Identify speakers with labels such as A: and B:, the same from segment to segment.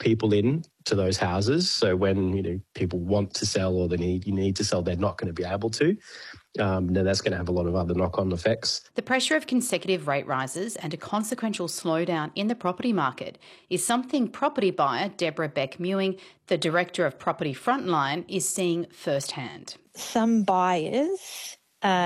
A: people in to those houses. So when people want to sell or you need to sell, they're not going to be able to. Then that's going to have a lot of other knock-on effects.
B: The pressure of consecutive rate rises and a consequential slowdown in the property market is something property buyer Deborah Beck-Mewing, the Director of Property Frontline, is seeing firsthand.
C: Some buyers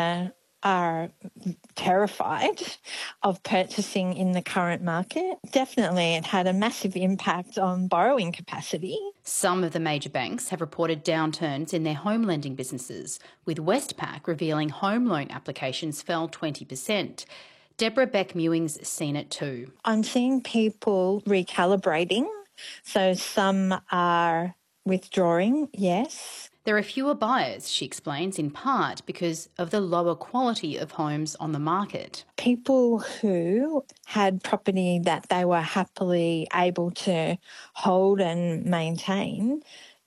C: are terrified of purchasing in the current market. Definitely it had a massive impact on borrowing capacity.
B: Some of the major banks have reported downturns in their home lending businesses, with Westpac revealing home loan applications fell 20%. Deborah Beck-Mewing's seen it too.
C: I'm seeing people recalibrating. So some are withdrawing, yes.
B: There are fewer buyers, she explains, in part because of the lower quality of homes on the market.
C: People who had property that they were happily able to hold and maintain,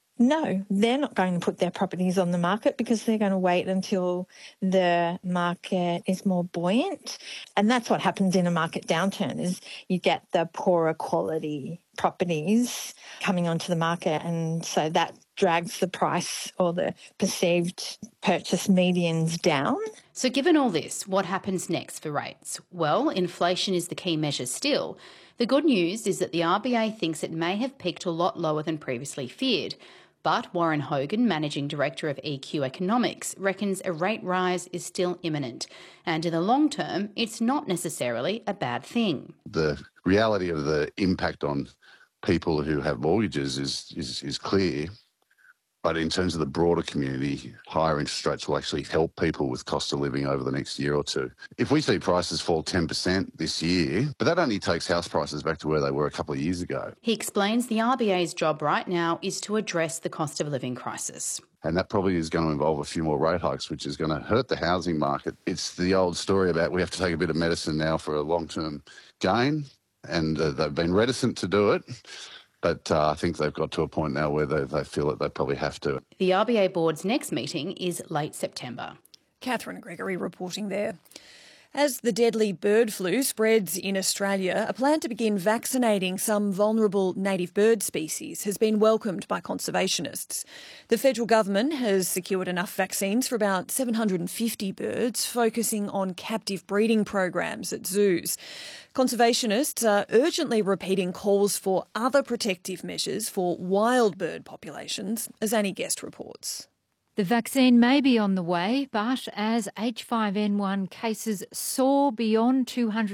C: no, they're not going to put their properties on the market because they're going to wait until the market is more buoyant. And that's what happens in a market downturn, is you get the poorer quality properties coming onto the market, and so that drags the price or the perceived purchase medians down.
B: So given all this, what happens next for rates? Well, inflation is the key measure still. The good news is that the RBA thinks it may have peaked a lot lower than previously feared. But Warren Hogan, Managing Director of EQ Economics, reckons a rate rise is still imminent. And in the long term, it's not necessarily a bad thing.
D: The reality of the impact on people who have mortgages is clear. But in terms of the broader community, higher interest rates will actually help people with cost of living over the next year or two. If we see prices fall 10% this year, but that only takes house prices back to where they were a couple of years ago.
B: He explains the RBA's job right now is to address the cost of living crisis.
D: And that probably is going to involve a few more rate hikes, which is going to hurt the housing market. It's the old story about we have to take a bit of medicine now for a long-term gain, and they've been reticent to do it. But I think they've got to a point now where they feel that they probably have to.
B: The RBA Board's next meeting is late September.
E: Catherine Gregory reporting there. As the deadly bird flu spreads in Australia, a plan to begin vaccinating some vulnerable native bird species has been welcomed by conservationists. The federal government has secured enough vaccines for about 750 birds, focusing on captive breeding programs at zoos. Conservationists are urgently repeating calls for other protective measures for wild bird populations, as Annie Guest reports.
F: The vaccine may be on the way, but as H5N1 cases soar beyond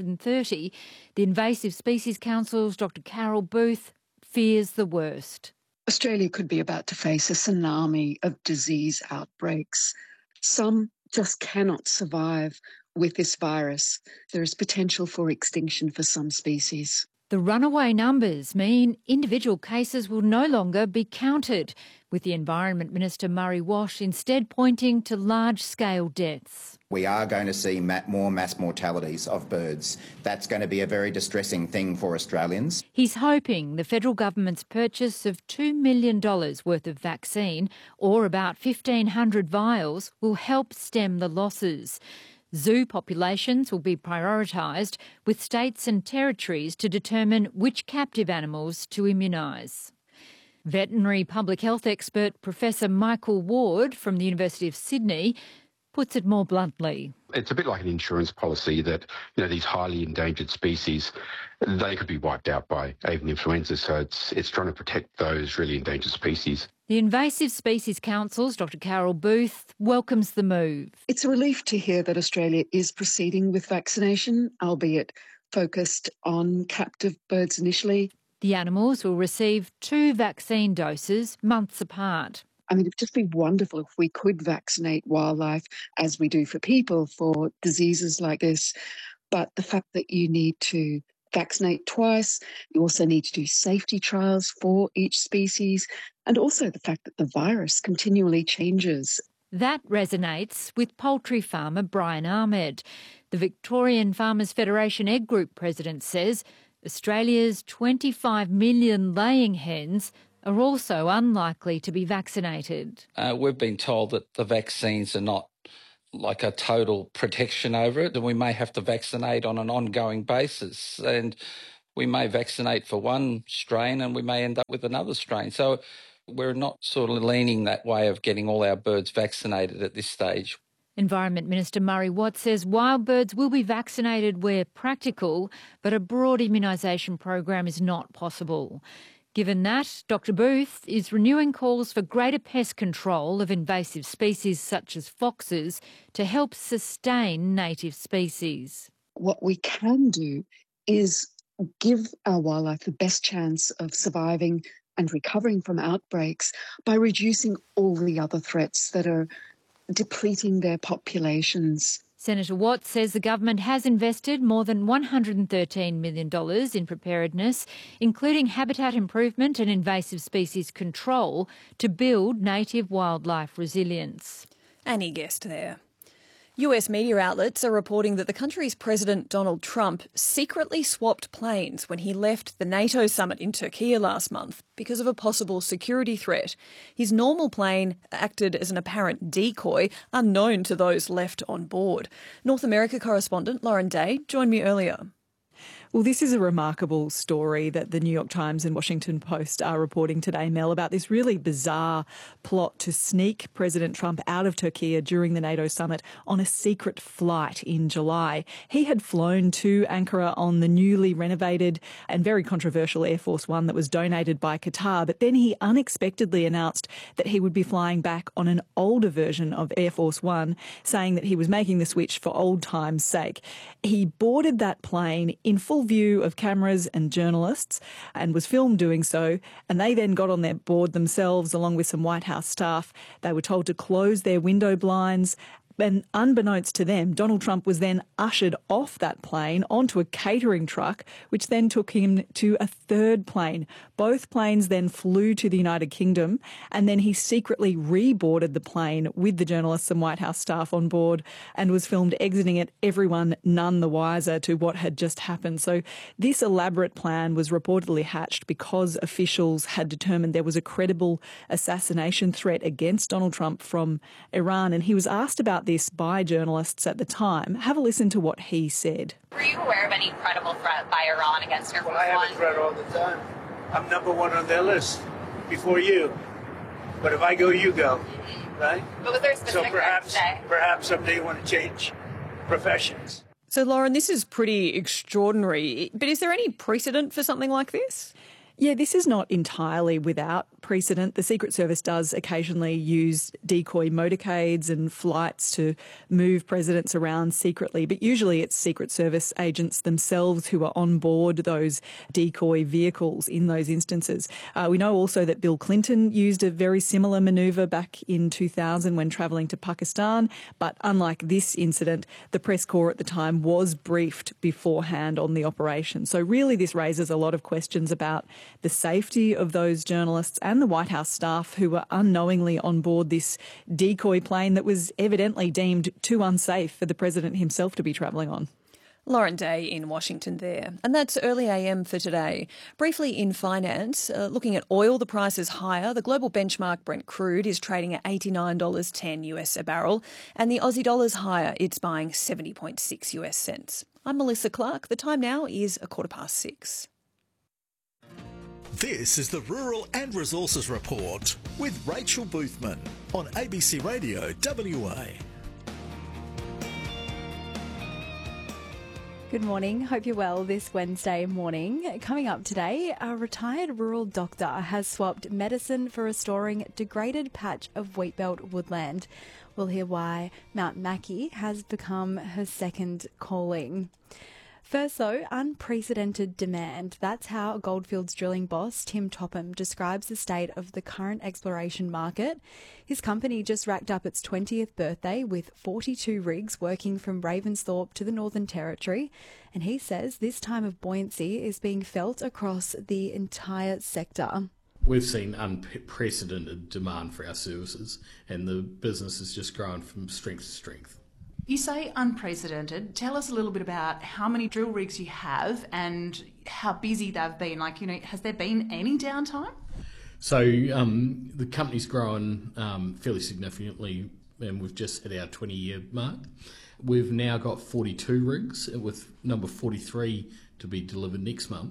F: 230, the Invasive Species Council's Dr Carol Booth fears the worst.
G: Australia could be about to face a tsunami of disease outbreaks. Some just cannot survive with this virus. There is potential for extinction for some species.
F: The runaway numbers mean individual cases will no longer be counted, with the Environment Minister Murray Wash instead pointing to large-scale deaths.
H: We are going to see more mass mortalities of birds. That's going to be a very distressing thing for Australians.
F: He's hoping the federal government's purchase of $2 million worth of vaccine, or about 1,500 vials, will help stem the losses. Zoo populations will be prioritised, with states and territories to determine which captive animals to immunise. Veterinary public health expert Professor Michael Ward from the University of Sydney puts it more bluntly.
I: It's a bit like an insurance policy that, these highly endangered species, they could be wiped out by avian influenza, so it's trying to protect those really endangered species.
F: The Invasive Species Council's Dr Carol Booth welcomes the move.
G: It's a relief to hear that Australia is proceeding with vaccination, albeit focused on captive birds initially.
F: The animals will receive 2 vaccine doses months apart.
G: I mean, it'd just be wonderful if we could vaccinate wildlife as we do for people for diseases like this. But the fact that you need to vaccinate twice, you also need to do safety trials for each species, and also the fact that the virus continually changes.
F: That resonates with poultry farmer Brian Ahmed. The Victorian Farmers Federation Egg Group president says Australia's 25 million laying hens are also unlikely to be vaccinated.
J: We've been told that the vaccines are not like a total protection over it, and we may have to vaccinate on an ongoing basis. And we may vaccinate for one strain and we may end up with another strain. So we're not sort of leaning that way of getting all our birds vaccinated at this stage.
F: Environment Minister Murray Watt says wild birds will be vaccinated where practical, but a broad immunisation program is not possible. Given that, Dr Booth is renewing calls for greater pest control of invasive species such as foxes to help sustain native species.
G: What we can do is give our wildlife the best chance of surviving and recovering from outbreaks by reducing all the other threats that are depleting their populations.
F: Senator Watt says the government has invested more than $113 million in preparedness, including habitat improvement and invasive species control, to build native wildlife resilience.
E: Annie Guest there. US media outlets are reporting that the country's President Donald Trump secretly swapped planes when he left the NATO summit in Turkey last month because of a possible security threat. His normal plane acted as an apparent decoy, unknown to those left on board. North America correspondent Lauren Day joined me earlier.
K: Well, this is a remarkable story that the New York Times and Washington Post are reporting today, Mel, about this really bizarre plot to sneak President Trump out of Turkey during the NATO summit on a secret flight in July. He had flown to Ankara on the newly renovated and very controversial Air Force One that was donated by Qatar, but then he unexpectedly announced that he would be flying back on an older version of Air Force One, saying that he was making the switch for old times' sake. He boarded that plane in full view of cameras and journalists and was filmed doing so, and they then got on their board themselves along with some White House staff. They were told to close their window blinds. And unbeknownst to them, Donald Trump was then ushered off that plane onto a catering truck, which then took him to a third plane. Both planes then flew to the United Kingdom, and then he secretly reboarded the plane with the journalists and White House staff on board and was filmed exiting it, everyone none the wiser to what had just happened. So this elaborate plan was reportedly hatched because officials had determined there was a credible assassination threat against Donald Trump from Iran, and he was asked about this by journalists at the time. Have a listen to what he said.
L: Were you aware of any credible threat by Iran against Air Force One?
M: I have a threat all the time. I'm number one on their list before you. But if I go, you go, right?
L: But was there a specific threat today?
M: Perhaps someday you want to change professions.
E: So, Lauren, this is pretty extraordinary. But is there any precedent for something like this?
K: Yeah, this is not entirely without precedent. The Secret Service does occasionally use decoy motorcades and flights to move presidents around secretly, but usually it's Secret Service agents themselves who are on board those decoy vehicles in those instances. We know also that Bill Clinton used a very similar manoeuvre back in 2000 when travelling to Pakistan, but unlike this incident, the press corps at the time was briefed beforehand on the operation. So really this raises a lot of questions about the safety of those journalists and the White House staff who were unknowingly on board this decoy plane that was evidently deemed too unsafe for the president himself to be travelling on.
E: Lauren Day in Washington there. And that's Early AM for today. Briefly in finance, looking at oil, the price is higher. The global benchmark Brent crude is trading at $89.10 US a barrel, and the Aussie dollar's higher. It's buying 70.6 US cents. I'm Melissa Clark. The time now is 6:15.
N: This is the Rural and Resources Report with Rachel Boothman on ABC Radio WA.
O: Good morning. Hope you're well this Wednesday morning. Coming up today, a retired rural doctor has swapped medicine for restoring degraded patch of wheatbelt woodland. We'll hear why Mount Mackie has become her second calling. First, though, unprecedented demand. That's how Goldfields drilling boss Tim Topham describes the state of the current exploration market. His company just racked up its 20th birthday with 42 rigs working from Ravensthorpe to the Northern Territory. And he says this time of buoyancy is being felt across the entire sector.
P: We've seen unprecedented demand for our services, and the business has just grown from strength to strength.
Q: You say unprecedented. Tell us a little bit about how many drill rigs you have and how busy they've been. Has there been any downtime?
P: So the company's grown fairly significantly, and we've just hit our 20-year mark. We've now got 42 rigs, with number 43 to be delivered next month.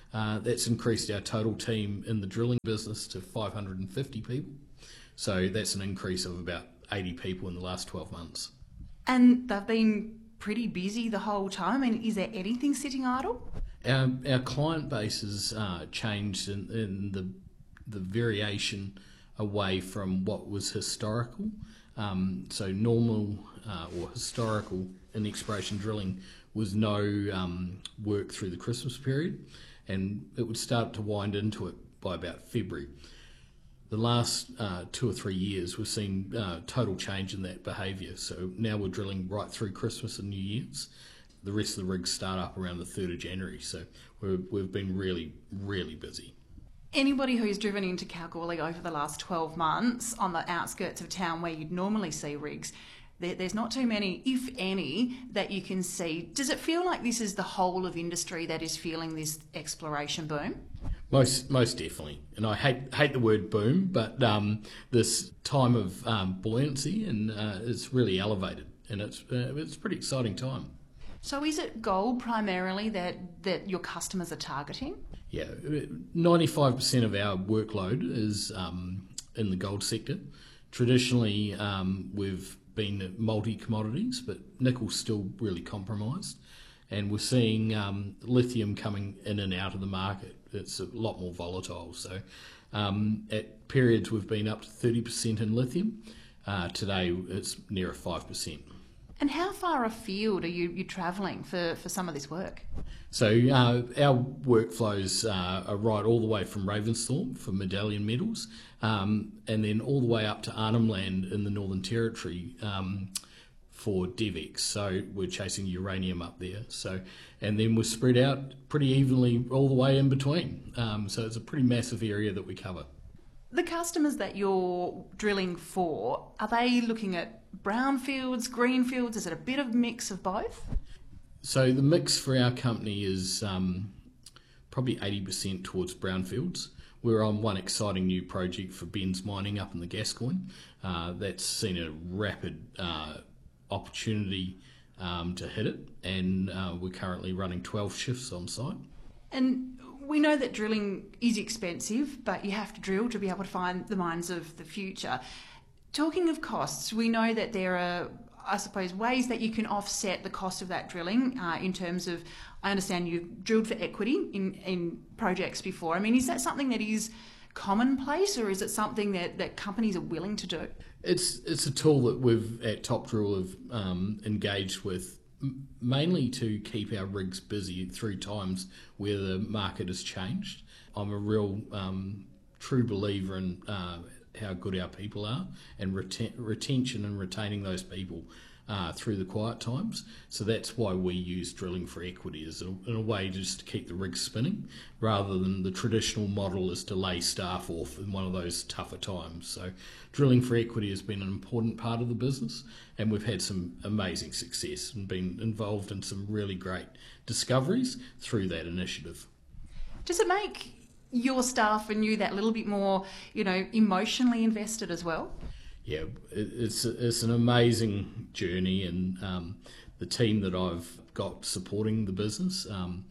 P: That's increased our total team in the drilling business to 550 people. So that's an increase of about 80 people in the last 12 months.
Q: And they've been pretty busy the whole time. I mean, is there anything sitting idle?
P: Our client base has changed in the variation away from what was historical. So normal or historical in exploration drilling was no work through the Christmas period, and it would start to wind into it by about February. The last 2 or 3 years, we've seen total change in that behaviour. So now we're drilling right through Christmas and New Year's. The rest of the rigs start up around the 3rd of January. So we've been really, really busy.
Q: Anybody who's driven into Kalgoorlie over the last 12 months on the outskirts of town where you'd normally see rigs, there's not too many, if any, that you can see. Does it feel like this is the whole of industry that is feeling this exploration boom?
P: Most definitely, and I hate the word boom, but this time of buoyancy and it's really elevated, and it's a pretty exciting time.
Q: So is it gold primarily that your customers are targeting?
P: Yeah, 95% of our workload is in the gold sector. Traditionally, we've been multi-commodities, but nickel's still really compromised, and we're seeing lithium coming in and out of the market. It's a lot more volatile. So at periods we've been up to 30% in lithium. Today it's near 5%.
Q: And how far afield are you travelling for some of this work?
P: So our workflows are right all the way from Ravensthorpe for Medallion Metals, and then all the way up to Arnhem Land in the Northern Territory for DevEx. So we're chasing uranium up there. So, and then we're spread out pretty evenly all the way in between. So it's a pretty massive area that we cover.
Q: The customers that you're drilling for, are they looking at brownfields, greenfields? Is it a bit of mix of both?
P: So the mix for our company is probably 80% towards brownfields. We're on one exciting new project for Benz Mining up in the Gascoyne. That's seen a rapid opportunity to hit it, and we're currently running 12 shifts on site. And
Q: we know that drilling is expensive, but you have to drill to be able to find the mines of the future. Talking of costs, we know that there are, I suppose, ways that you can offset the cost of that drilling in terms of, I understand you've drilled for equity in projects before. I mean, is that something that is commonplace, or is it something that companies are willing to do?
P: It's a tool that we've at Top Drill have engaged with mainly to keep our rigs busy through times where the market has changed. I'm a real true believer in how good our people are, and retention and retaining those people through the quiet times. So that's why we use drilling for equity, is in a way just to keep the rigs spinning, rather than the traditional model is to lay staff off in one of those tougher times. So drilling for equity has been an important part of the business, and we've had some amazing success and been involved in some really great discoveries through that initiative.
Q: Does it make your staff and you that little bit more, emotionally invested as well?
P: Yeah, it's an amazing journey, and the team that I've got supporting the business,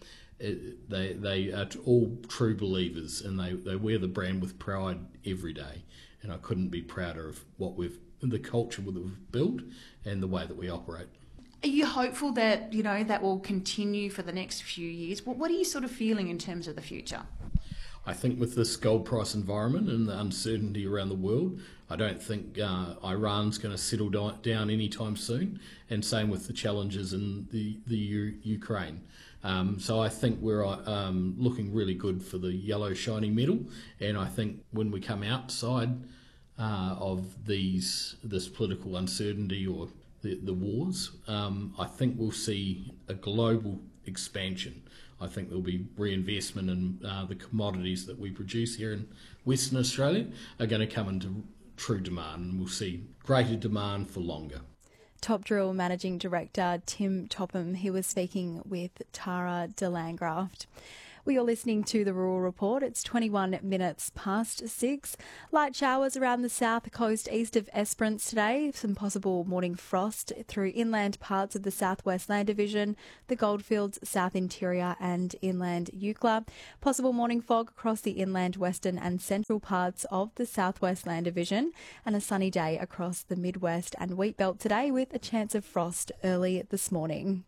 P: they are all true believers, and they wear the brand with pride every day. And I couldn't be prouder of the culture that we've built and the way that we operate.
Q: Are you hopeful that that will continue for the next few years? What are you sort of feeling in terms of the future?
P: I think with this gold price environment and the uncertainty around the world, I don't think Iran's going to settle down anytime soon, and same with the challenges in the Ukraine. So I think we're looking really good for the yellow shiny metal, and I think when we come outside of this political uncertainty or the wars, I think we'll see a global expansion. I think there'll be reinvestment in the commodities that we produce here in Western Australia are going to come into true demand, and we'll see greater demand for longer.
O: Top Drill Managing Director Tim Topham, he was speaking with Tara de Landgraft. Well, you're listening to the Rural Report. It's 21 minutes past 6. Light showers around the south coast east of Esperance today. Some possible morning frost through inland parts of the Southwest Land Division, the Goldfields, South Interior and inland Eucla. Possible morning fog across the inland western and central parts of the Southwest Land Division, and a sunny day across the Midwest and Wheatbelt today with a chance of frost early this morning.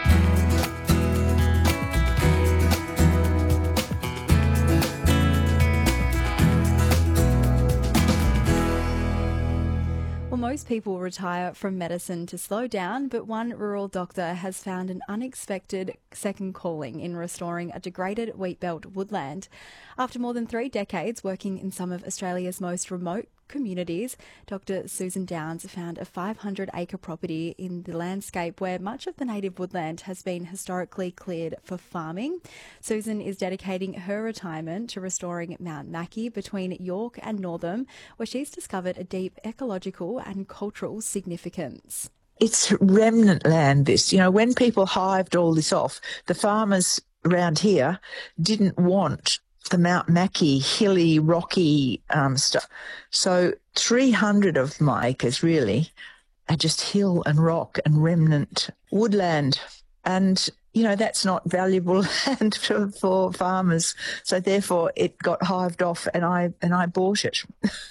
O: Well, most people retire from medicine to slow down, but one rural doctor has found an unexpected second calling in restoring a degraded wheatbelt woodland. After more than 3 decades working in some of Australia's most remote communities, Dr. Susan Downs found a 500-acre property in the landscape where much of the native woodland has been historically cleared for farming. Susan is dedicating her retirement to restoring Mount Mackie between York and Northam, where she's discovered a deep ecological and cultural significance.
R: It's remnant land, this. You know, when people hived all this off, the farmers around here didn't want the Mount Mackie hilly, rocky stuff. So 300 of my acres really are just hill and rock and remnant woodland. And, you know, that's not valuable land for farmers. So therefore it got hived off and I bought it.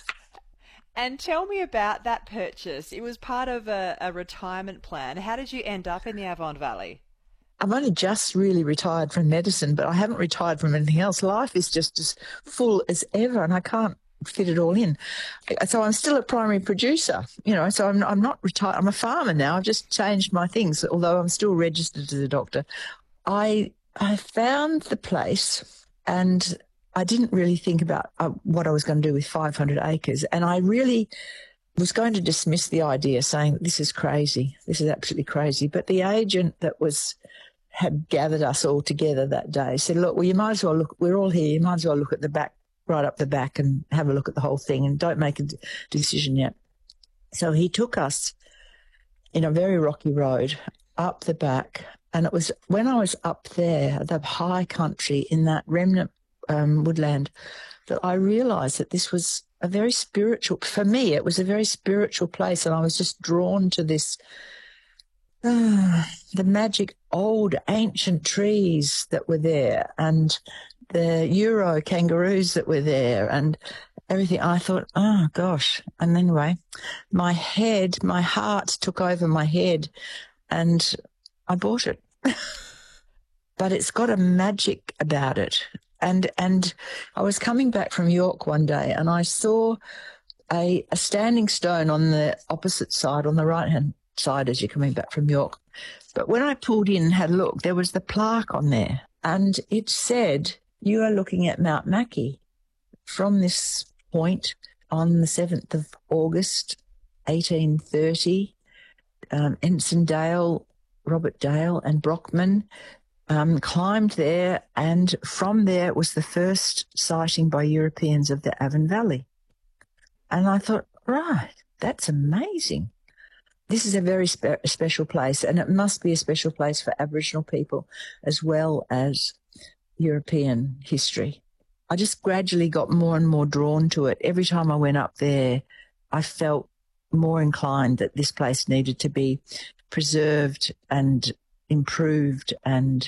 S: And tell me about that purchase. It was part of a retirement plan. How did you end up in the Avon Valley?
R: I've only just really retired from medicine, but I haven't retired from anything else. Life is just as full as ever, and I can't fit it all in. So I'm still a primary producer, you know, so I'm not retired. I'm a farmer now. I've just changed my things, although I'm still registered as a doctor. I found the place, and I didn't really think about what I was going to do with 500 acres, and I really was going to dismiss the idea, saying, this is crazy. This is absolutely crazy. But the agent that had gathered us all together that day said, look, well, you might as well look, we're all here, you might as well look at the back, right up the back and have a look at the whole thing and don't make a decision yet. So he took us in a very rocky road up the back, and it was when I was up there, the high country in that remnant woodland, that I realised that this was a very spiritual, for me, it was a very spiritual place, and I was just drawn to this, the magic old ancient trees that were there and the Euro kangaroos that were there and everything. I thought, oh, gosh. And anyway, my heart took over my head and I bought it. But it's got a magic about it. And I was coming back from York one day and I saw a standing stone on the opposite side, on the right-hand side as you're coming back from York. But when I pulled in and had a look, there was the plaque on there and it said, you are looking at Mount Mackie from this point on the 7th of August, 1830. Ensign Dale, Robert Dale and Brockman climbed there, and from there it was the first sighting by Europeans of the Avon Valley. And I thought, right, that's amazing. This is a very special place, and it must be a special place for Aboriginal people as well as European history. I just gradually got more and more drawn to it. Every time I went up there, I felt more inclined that this place needed to be preserved and improved and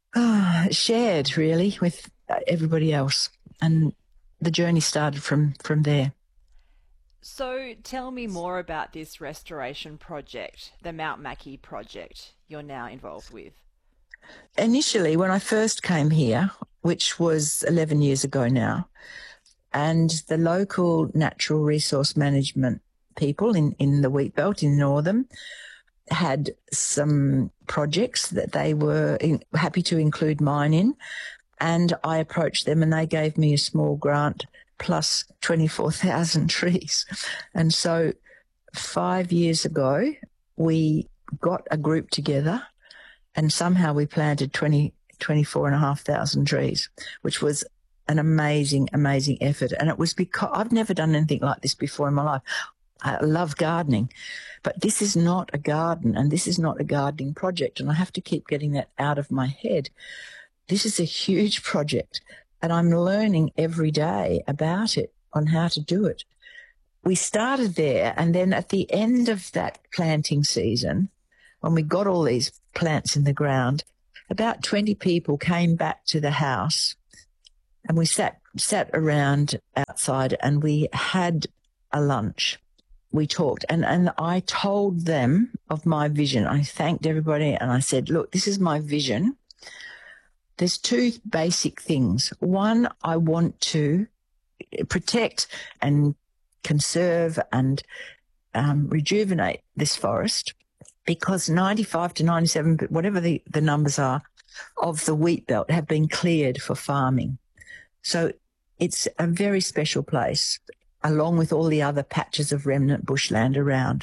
R: shared, really, with everybody else. And the journey started from there.
S: So tell me more about this restoration project, the Mount Mackie project you're now involved with.
R: Initially, when I first came here, which was 11 years ago now, and the local natural resource management people in the Wheatbelt in Northam had some projects that they were happy to include mine in, and I approached them and they gave me a small grant plus 24,000 trees. And so 5 years ago, we got a group together and somehow we planted 24,500 trees, which was an amazing, amazing effort. And it was because I've never done anything like this before in my life. I love gardening, but this is not a garden and this is not a gardening project. And I have to keep getting that out of my head. this is a huge project, and I'm learning every day about it, on how to do it. We started there, and then at the end of that planting season, when we got all these plants in the ground, about 20 people came back to the house, and we sat around outside and we had a lunch. We talked, and I told them of my vision. I thanked everybody and I said, look, this is my vision. There's two basic things. One, I want to protect and conserve and rejuvenate this forest, because 95 to 97, whatever the numbers are, of the wheat belt have been cleared for farming. So it's a very special place, along with all the other patches of remnant bushland around.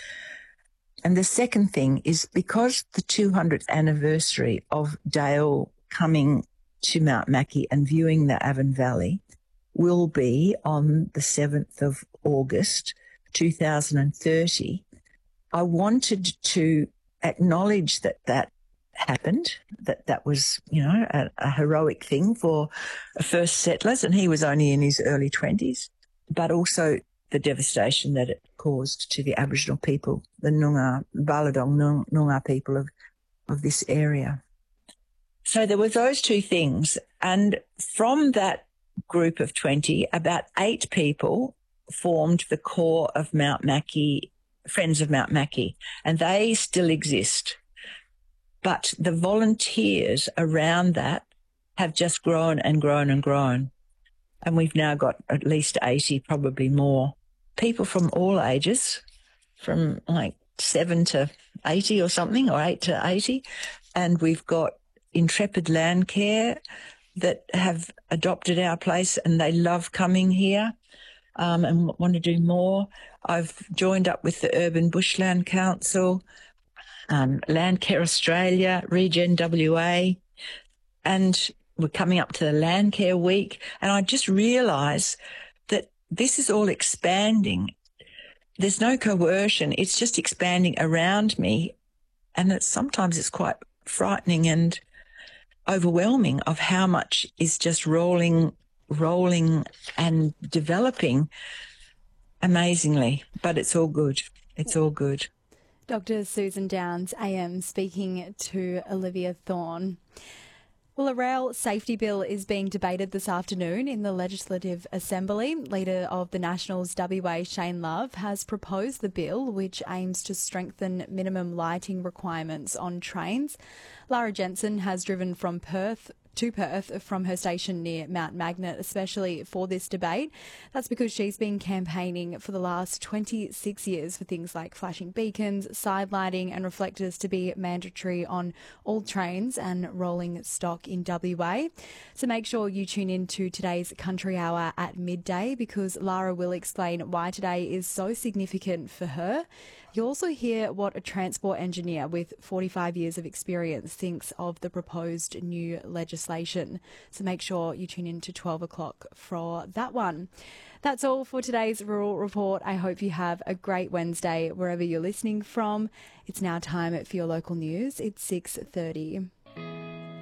R: And the second thing is, because the 200th anniversary of Dale coming to Mount Mackie and viewing the Avon Valley will be on the 7th of August 2030, I wanted to acknowledge that happened, that was, a heroic thing for first settlers, and he was only in his early 20s, but also the devastation that it caused to the Aboriginal people, the Noongar, Baladong Noongar people of this area. So there were those two things, and from that group of 20, about 8 people formed the core of Mount Mackie, Friends of Mount Mackie, and they still exist. But the volunteers around that have just grown and grown and grown. And we've now got at least 80, probably more, people from all ages, from like 7 to 80 or something, or 8 to 80. And we've got Intrepid Land Care that have adopted our place, and they love coming here and want to do more. I've joined up with the Urban Bushland Council, Landcare Australia, Regen WA, and we're coming up to the Landcare Week. And I just realise that this is all expanding. There's no coercion. It's just expanding around me. And sometimes it's quite frightening and overwhelming of how much is just rolling and developing amazingly. But it's all good. It's all good.
O: Dr. Susan Downs, AM, speaking to Olivia Thorne. Well, a rail safety bill is being debated this afternoon in the Legislative Assembly. Leader of the Nationals WA, Shane Love, has proposed the bill, which aims to strengthen minimum lighting requirements on trains. Lara Jensen has driven from Perth to Perth from her station near Mount Magnet, especially for this debate. That's because she's been campaigning for the last 26 years for things like flashing beacons, side lighting and reflectors to be mandatory on all trains and rolling stock in WA. So make sure you tune in to today's Country Hour at midday, because Lara will explain why today is so significant for her. You'll also hear what a transport engineer with 45 years of experience thinks of the proposed new legislation. So make sure you tune in to 12 o'clock for that one. That's all for today's Rural Report. I hope you have a great Wednesday wherever you're listening from. It's now time for your local news. It's 6:30.